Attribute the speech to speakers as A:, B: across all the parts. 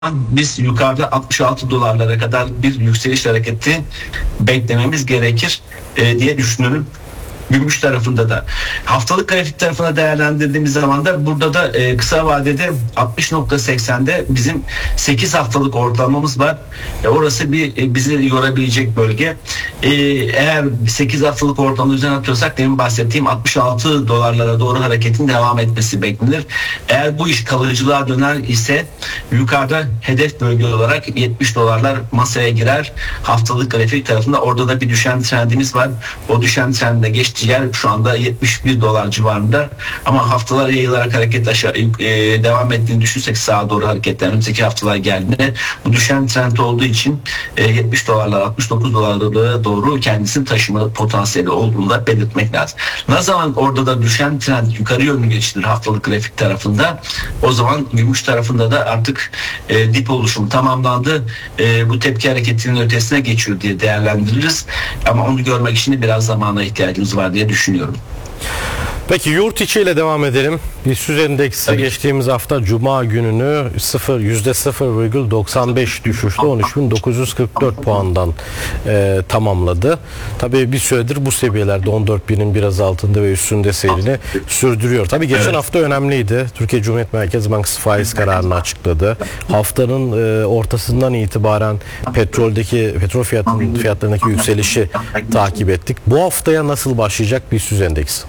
A: biz yukarıda 66 dolarlara kadar bir yükseliş hareketi beklememiz gerekir diye düşünüyorum. Gümüş tarafında da haftalık grafik tarafına değerlendirdiğimiz zaman da burada da kısa vadede 60.80'de bizim 8 haftalık ortalamamız var. Orası bizi yorabilecek bölge. Eğer 8 haftalık ortalama üzerine atıyorsak demin bahsettiğim 66 dolarlara doğru hareketin devam etmesi beklenir. Eğer bu iş kalıcılığa döner ise yukarıda hedef bölge olarak 70 dolarlar masaya girer. Haftalık grafik tarafında orada da bir düşen trendimiz var. O düşen trendine geçti yer şu anda 71 dolar civarında, ama haftalar yayılarak hareket aşağı devam ettiğini düşünsek sağa doğru hareketler önümüzdeki haftalar geldiğinde bu düşen trend olduğu için 70 dolarlar 69 dolarlara doğru kendisini taşıma potansiyeli olduğunu da belirtmek lazım. Ne zaman orada da düşen trend yukarı yönlü geçilir haftalık grafik tarafında, o zaman gümüş tarafında da artık dip oluşum tamamlandı. Bu tepki hareketinin ötesine geçiyor diye değerlendiririz, ama onu görmek için de biraz zamana ihtiyacımız var diye düşünüyorum.
B: Peki yurt içiyle devam edelim. BIST endeksi geçtiğimiz hafta Cuma gününü %0,95 düşüşte 13.944 puandan tamamladı. Tabii bir süredir bu seviyelerde 14.000'in biraz altında ve üstünde seyrini sürdürüyor. Tabii geçen hafta önemliydi. Türkiye Cumhuriyet Merkez Bankası faiz kararını açıkladı. Haftanın ortasından itibaren petrol fiyatlarındaki yükselişi takip ettik. Bu haftaya nasıl başlayacak BIST endeksi?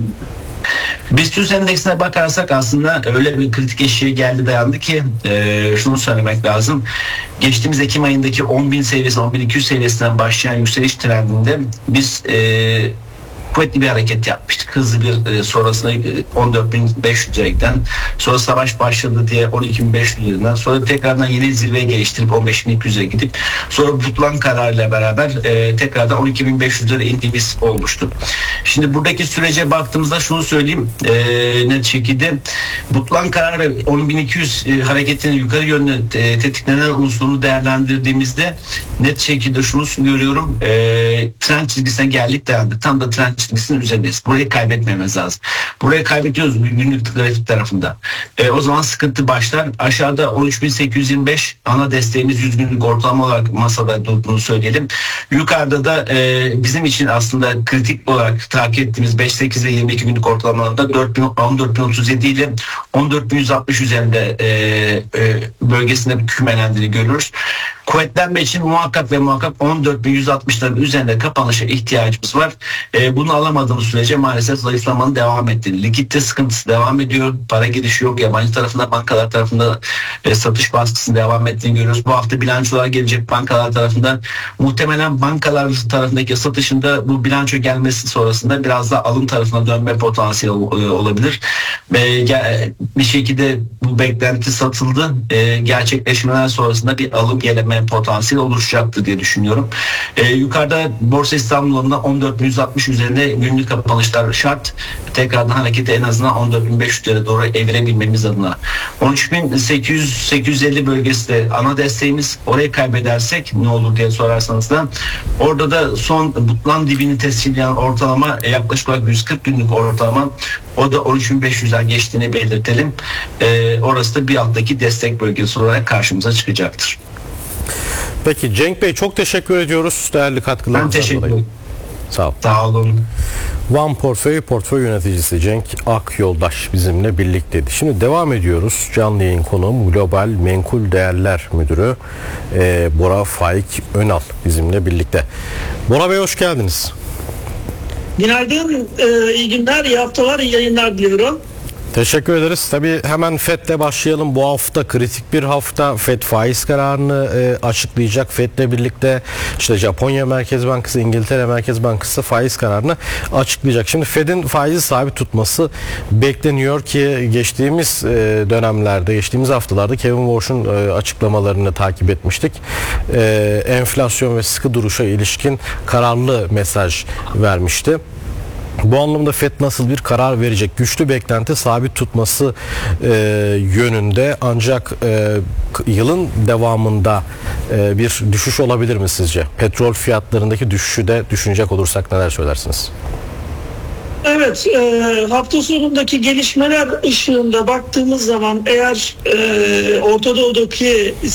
A: BIST endeksine bakarsak aslında öyle bir kritik eşiğe geldi dayandı ki şunu söylemek lazım. Geçtiğimiz Ekim ayındaki 10.000 seviyesi 10.200 seviyesinden başlayan yükseliş trendinde biz kuvvetli bir hareket yapmıştık. Hızlı bir sonrasında 14.500'den sonra savaş başladı diye 12.500'den sonra tekrardan yeni zirveye geliştirip 15.200'e gidip sonra Butlan kararıyla beraber tekrardan 12.500'lere indiğimiz olmuştu. Şimdi buradaki sürece baktığımızda şunu söyleyeyim, net şekilde Butlan kararı ve 10.200 hareketinin yukarı yönlü tetiklenen unsurunu değerlendirdiğimizde net şekilde şunu görüyorum, trend çizgisine geldik dayandık. Tam da trend çizgisinin üzerindeyiz. Burayı kaybetmememiz lazım. Burayı kaybediyoruz günlük grafik tarafında. O zaman sıkıntı başlar. Aşağıda 13.825 ana desteğimiz 100 günlük ortalama olarak masada durduğunu söyleyelim. Yukarıda da bizim için aslında kritik olarak takip ettiğimiz 5, 8 ve 22 günlük ortalamalarda 14.037 ile 14.160 üzerinde bölgesinde bir kümelendiğini görürüz. Kuvvetlenme için muhakkak 14.160'ların üzerinde kapanışa ihtiyacımız var. Bunu alamadığımız sürece maalesef zayıflamanın devam ettiğini, likidite sıkıntısı devam ediyor, para girişi yok, yabancı tarafında bankalar tarafında satış baskısının devam ettiğini görüyoruz. Bu hafta bilançolar gelecek bankalar tarafından, muhtemelen bankalar tarafındaki satışında bu bilanço gelmesi sonrasında biraz da alım tarafına dönme potansiyeli olabilir. Bir şekilde bu beklenti satıldı. Gerçekleşmeler sonrasında bir alım geleme potansiyeli oluşacaktır diye düşünüyorum. Yukarıda Borsa İstanbul'da 14.160 üzerinde günlük kapanışlar şart. Tekrardan hareketi en azından 14.500'lere doğru evirebilmemiz adına. 13.800-850 bölgesi de ana desteğimiz. Orayı kaybedersek ne olur diye sorarsanız da orada da son butlan dibini tescilleyen ortalama yaklaşık olarak 140 günlük ortalama, o da 13.500'den geçtiğini belirtelim. Orası da bir alttaki destek bölgesi olarak karşımıza çıkacaktır.
B: Peki Cenk Bey, çok teşekkür ediyoruz değerli katkılarınızdan dolayı.
A: Ben teşekkür ederim.
B: Sağ ol.
A: Sağ olun.
B: One portföy yöneticisi Cenk Akyoldaş bizimle birlikteydi. Şimdi devam ediyoruz. Canlı yayın konuğum Global Menkul Değerler Müdürü Bora Faik Önal bizimle birlikte. Bora Bey, hoş geldiniz.
C: Günaydın, iyi günler, iyi haftalar, iyi yayınlar diliyorum.
B: Teşekkür ederiz. Tabii hemen FED'le başlayalım. Bu hafta kritik bir hafta. FED faiz kararını açıklayacak. FED'le birlikte işte Japonya Merkez Bankası, İngiltere Merkez Bankası faiz kararını açıklayacak. Şimdi FED'in faizi sabit tutması bekleniyor ki geçtiğimiz dönemlerde, geçtiğimiz haftalarda Kevin Warsh'un açıklamalarını takip etmiştik. Enflasyon ve sıkı duruşa ilişkin kararlı mesaj vermişti. Bu anlamda FED nasıl bir karar verecek? Güçlü beklenti sabit tutması yönünde, ancak yılın devamında bir düşüş olabilir mi sizce? Petrol fiyatlarındaki düşüşü de düşünecek olursak neler söylersiniz?
C: Evet, hafta sonundaki gelişmeler ışığında baktığımız zaman eğer Orta Doğu'daki